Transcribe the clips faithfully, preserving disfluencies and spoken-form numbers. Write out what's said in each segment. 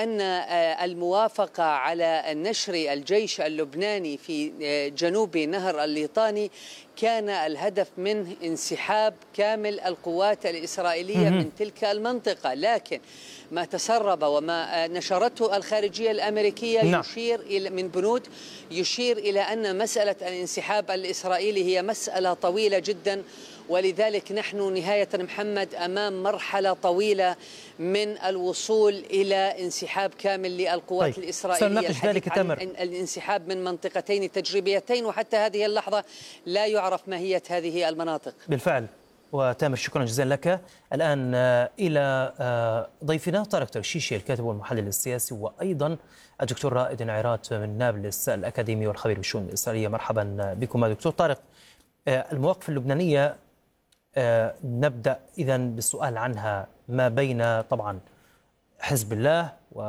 بأن الموافقة على نشر الجيش اللبناني في جنوب نهر الليطاني كان الهدف منه انسحاب كامل القوات الإسرائيلية من تلك المنطقة، لكن ما تسرب وما نشرته الخارجية الأمريكية يشير إلى من بنود يشير إلى أن مسألة الانسحاب الإسرائيلي هي مسألة طويلة جدا، ولذلك نحن نهاية محمد أمام مرحلة طويلة من الوصول إلى انسحاب كامل للقوات طيب. الإسرائيلية. الحديث عن الانسحاب من منطقتين تجريبيتين، وحتى هذه اللحظة لا يعرف ماهية هذه المناطق. بالفعل. وتامر شكرا جزيلا لك. الآن إلى ضيفنا طارق ترشيشي الكاتب والمحلل السياسي، وأيضا الدكتور رائد انعراط من نابلس الأكاديمي والخبير بالشؤون الإسرائيلية. مرحبا بكم دكتور طارق. المواقف اللبنانية نبدأ إذن بالسؤال عنها، ما بين طبعا حزب الله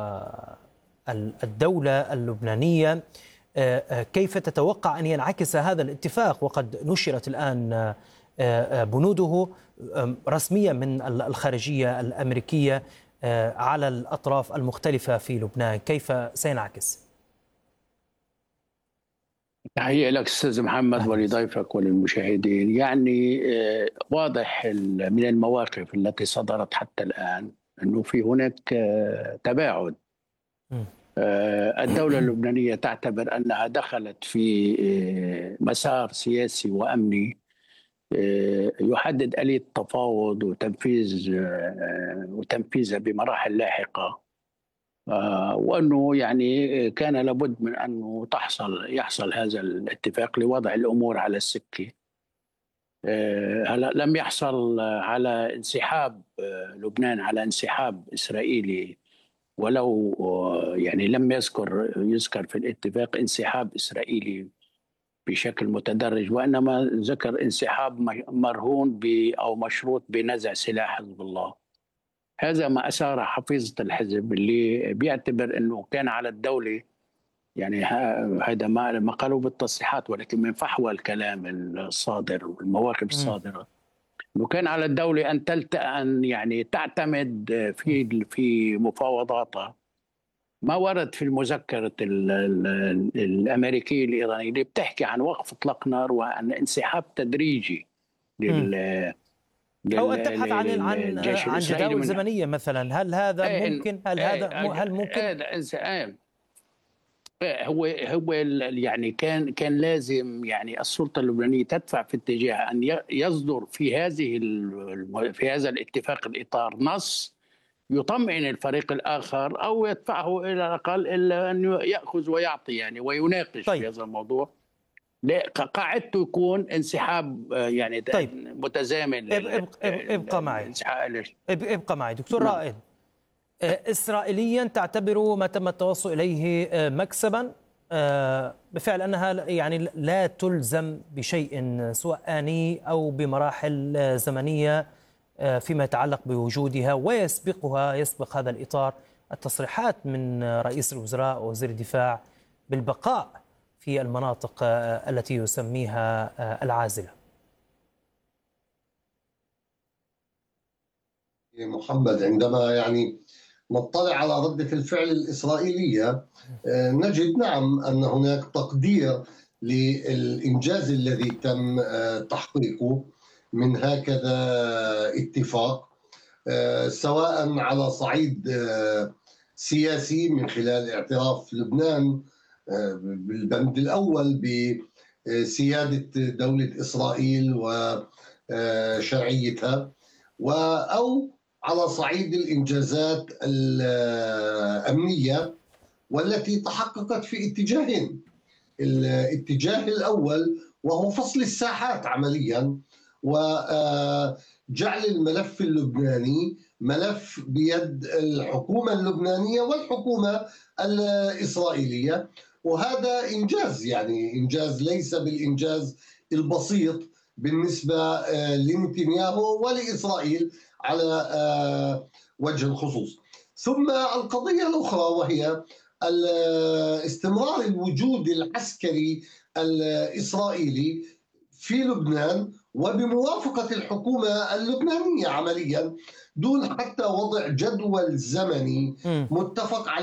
والدولة اللبنانية، كيف تتوقع أن ينعكس هذا الاتفاق؟ وقد نشرت الآن بنوده رسميا من الخارجية الأمريكية على الأطراف المختلفة في لبنان، كيف سينعكس؟ تحية لك أستاذ محمد ولضيفك وللمشاهدين. يعني واضح من المواقف التي صدرت حتى الآن أنه في هناك تباعد. الدولة اللبنانية تعتبر أنها دخلت في مسار سياسي وأمني يحدد آلية التفاوض وتنفيذ وتنفيذها بمراحل لاحقة، وأنه يعني كان لابد من أنه تحصل يحصل هذا الاتفاق لوضع الأمور على السكة. هلا لم يحصل على انسحاب لبنان على انسحاب إسرائيلي، ولو يعني لم يذكر يذكر في الاتفاق انسحاب إسرائيلي بشكل متدرج، وإنما ذكر انسحاب مرهون ب أو مشروط بنزع سلاح حزب الله. هذا ما أثار حفيظة الحزب اللي بيعتبر أنه كان على الدولة، يعني هذا ما ما قالوا بالتصريحات ولكن من فحوى الكلام الصادر والمواقف الصادرة، أنه كان على الدولة أن تلت أن يعني تعتمد في في مفاوضاتها ما ورد في المذكرة الأمريكية الإيرانية اللي بتحكي عن وقف إطلاق نار وعن انسحاب تدريجي لل أو أن تبحث عن عن عن جداول زمنية مثلا. هل هذا ممكن؟ هل هذا هل ممكن؟ هو هو يعني كان كان لازم يعني السلطة اللبنانية تدفع في اتجاه أن يصدر في هذه في هذا الاتفاق الإطار نص يطمئن الفريق الآخر أو يدفعه إلى الأقل إلا أن يأخذ ويعطي يعني ويناقش طيب. في هذا الموضوع. قاعدته يكون انسحاب يعني طيب. متزامن. ابقى معي ابقى معي دكتور نعم. رائد، إسرائيليا تعتبر ما تم التوصل إليه مكسبا بفعل أنها يعني لا تلزم بشيء سواء آني أو بمراحل زمنية فيما يتعلق بوجودها، ويسبقها يسبق هذا الإطار التصريحات من رئيس الوزراء ووزير الدفاع بالبقاء في المناطق التي يسميها العازلة. محمد، عندما يعني نطلع على ردة الفعل الإسرائيلية نجد نعم أن هناك تقدير للإنجاز الذي تم تحقيقه من هكذا اتفاق، سواء على صعيد سياسي من خلال اعتراف لبنان بالبند الأول بسيادة دولة إسرائيل وشرعيتها، أو على صعيد الإنجازات الأمنية والتي تحققت في اتجاهين. الاتجاه الأول وهو فصل الساحات عمليا وجعل الملف اللبناني ملف بيد الحكومة اللبنانية والحكومة الإسرائيلية، وهذا إنجاز، يعني إنجاز ليس بالإنجاز البسيط بالنسبة لنتنياهو ولإسرائيل على وجه الخصوص. ثم القضية الأخرى وهي استمرار الوجود العسكري الإسرائيلي في لبنان وبموافقة الحكومة اللبنانية عمليا دون حتى وضع جدول زمني متفق عليه.